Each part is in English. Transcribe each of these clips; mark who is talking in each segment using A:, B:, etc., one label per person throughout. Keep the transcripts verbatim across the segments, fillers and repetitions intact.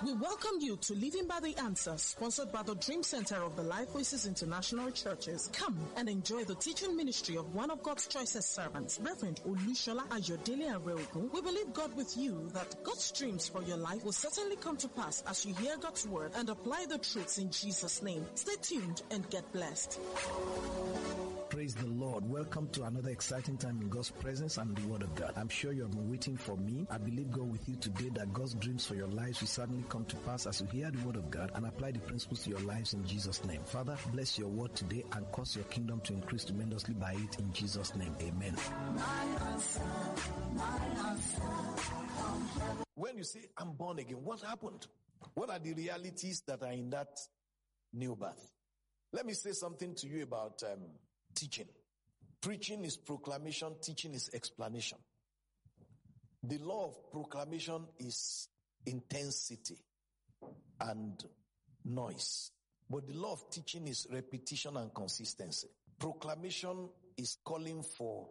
A: We welcome you to Living by the Answer, sponsored by the Dream Center of the Life Voices International Churches. Come and enjoy the teaching ministry of one of God's choicest servants, Reverend Olushola Ayodele Areogun. We believe God with you that God's dreams for your life will certainly come to pass as you hear God's word and apply the truths in Jesus' name. Stay tuned and get blessed.
B: Praise the Lord. Welcome to another exciting time in God's presence and the Word of God. I'm sure you have been waiting for me. I believe God with you today that God's dreams for your lives will certainly come to pass as you hear the Word of God and apply the principles to your lives in Jesus' name. Father, bless your word today and cause your kingdom to increase tremendously by it in Jesus' name. Amen.
C: When you say, I'm born again, what happened? What are the realities that are in that new birth? Let me say something to you about um, teaching. Preaching is proclamation, teaching is explanation. The law of proclamation is intensity and noise. But the law of teaching is repetition and consistency. Proclamation is calling for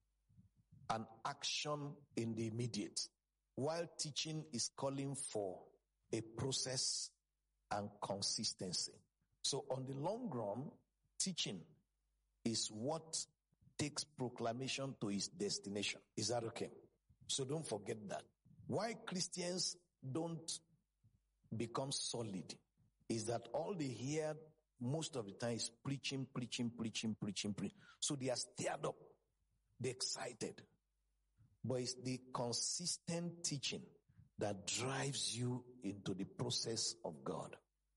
C: an action in the immediate, while teaching is calling for a process and consistency. So on the long run, teaching is what takes proclamation to its destination. Is that okay? So don't forget that. Why Christians don't become solid is that all they hear most of the time is preaching, preaching, preaching, preaching, preaching. So they are stirred up. They're excited. But it's the consistent teaching that drives you into the process of God,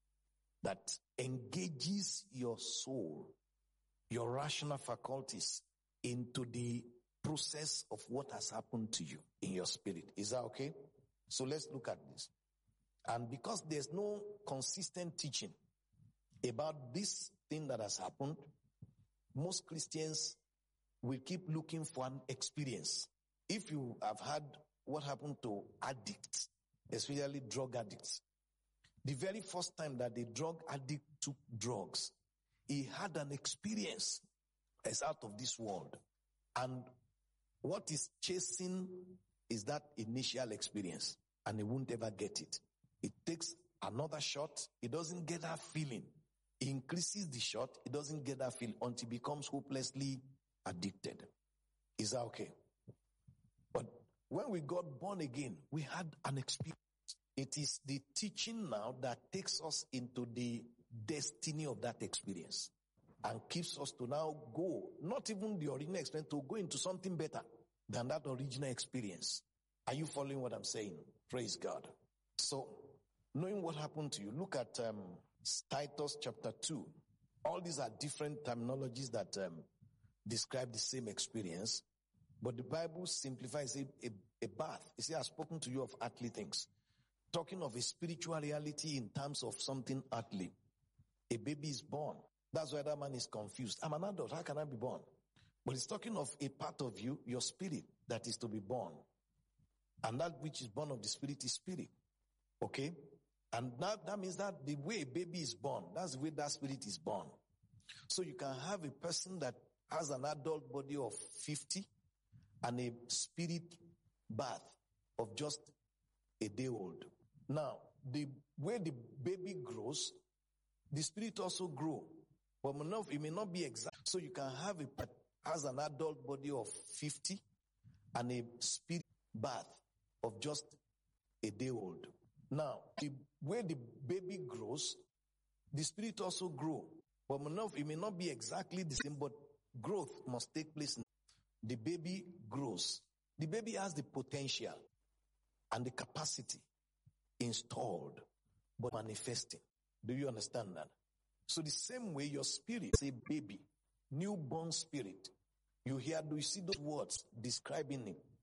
C: that engages your soul, your rational faculties into the process of what has happened to you in your spirit. Is that okay? So let's look at this. And because there's no consistent teaching about this thing that has happened, most Christians will keep looking for an experience. If you have had what happened to addicts, especially drug addicts, the very first time that the drug addict took drugs, he had an experience as out of this world. And what is chasing is that initial experience, and he won't ever get it. It takes another shot. He doesn't get that feeling. He increases the shot. He doesn't get that feeling until he becomes hopelessly addicted. Is that okay? But when we got born again, we had an experience. It is the teaching now that takes us into the destiny of that experience and keeps us to now go, not even the original experience, to go into something better than that original experience. Are you following what I'm saying? Praise God. So, knowing what happened to you, look at um, Titus chapter two. All these are different terminologies that um, describe the same experience, but the Bible simplifies it, a, a bath. You see, I've spoken to you of earthly things. Talking of a spiritual reality in terms of something earthly. A baby is born. That's why that man is confused. I'm an adult. How can I be born? But it's talking of a part of you, your spirit, that is to be born. And that which is born of the spirit is spirit. Okay? And that, that means that the way a baby is born, that's the way that spirit is born. So you can have a person that has an adult body of fifty and a spirit birth of just a day old. Now, the way the baby grows, the spirit also grows. But it may not be exact. So you can have a has an adult body of fifty and a spirit birth of just a day old. Now, the way the baby grows, the spirit also grows. But it may not be exactly the same, but growth must take place. The baby grows. The baby has the potential and the capacity installed, but manifesting. Do you understand that? So the same way your spirit, say baby, newborn spirit, you hear, do you see those words describing it?